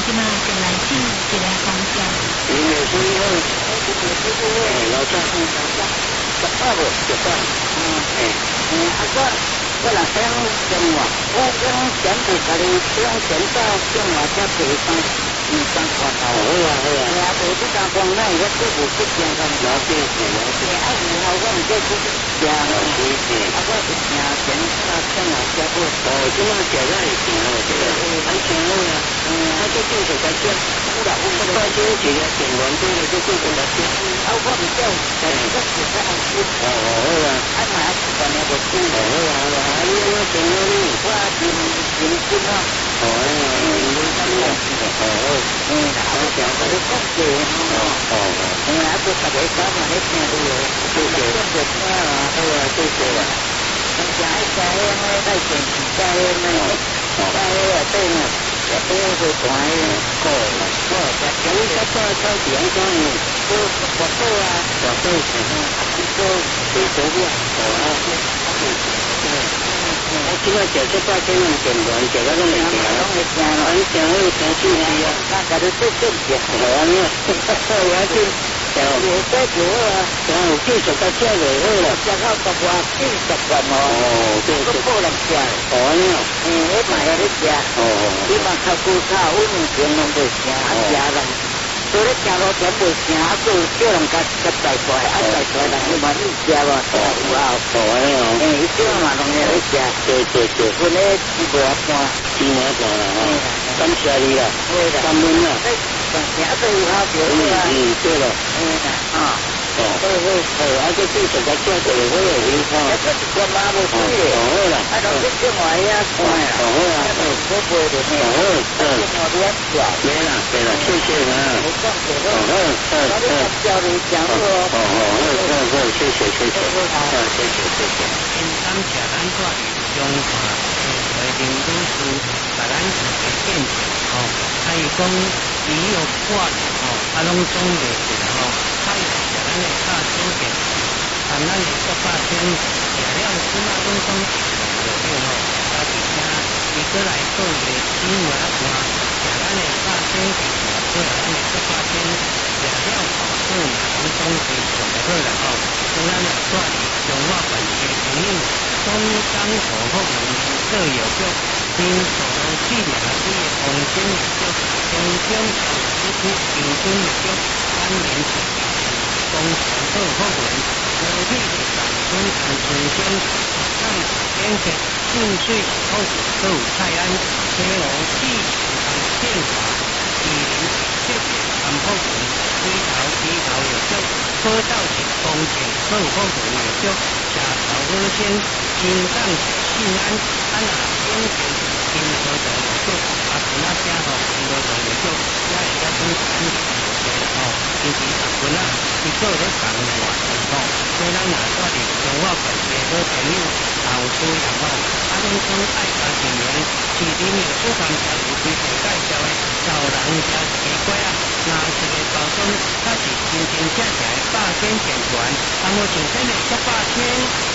即马就来请一个方向。 因为所以老早18个18，我人生生活，我讲前辈家己想前到生活才培养，2、3块头。好啊。无这单讲，咱个师傅不健康，了解。啊，以后我唔再去食啦。啊，我是听前到生活才不。即马食咱会听哦，这个很听好啊。这继续来讲。18斤一个电源多了，就继续来讲。啊，我唔叫，但是我是在按时。好啊。啊，买啊，习惯了就煮。好啊。你我电话呢？我认真啊。好啊，认真啊。好，讲这个讲对哦。啊，不大家讲嘛，你听对哦。对。听啊，好啊，对啦。讲一家的那个电视家的那个，家的啊对嘛，也不要去管个，讲你较早超市安怎样？做广告啊，做水果店，即摆食18斤用电源，食到拢会听，很听好听手机啊，家己做正事，好啊，我要紧。有在做啊，有继续到这来好啦，食到10外40罐哦，对，不能吃。哦，我买了你吃。你嘛较久较稳定，拢袂吃，食人。所以行路全袂成，啊，做叫人家带出来，啊带出来人你嘛你食无？有啊，伊叫嘛拢会去食。对，阮咧一半啦，感谢你啦，感恩啦。行对有效着啦。对了。啊，这继续甲食就会好个地方。这一罐嘛无水个。好啦。啊，拢去另外遐看啦。好啦。好背着呢。好。对啦，谢谢啊。交流讲好。谢谢。谢谢。 感谢咱这里中华会林女士，把咱自己见证还有讲伊有挂拢总袂出来还有食咱的大酒店，咱的18天食了即马拢讲有到底家伊过来做个新闻看，食咱的大酒店，过来咱的18天食了保证拢总是上个好啦所以咱来带中华本地朋友中江河福人各有各，新手纪念的红星有各，中江有支出平均有各，3年前中江河福人合体的长春安顺乡，上边的净水后都泰安，黑龙地电华20这个安福人低头有各，坡道的风景后福人有各，下头好先金港信安安那边的金河的有各，啊其他家金河的有各，家里家生产因为10分伊做咧生活所以咱若带着中华本地好朋友后需要啊拢讲爱家庭员，市里面主办车有规个介绍的老人家奇怪拿一个包装，它是真正正的8天健全，啊无像真的18天。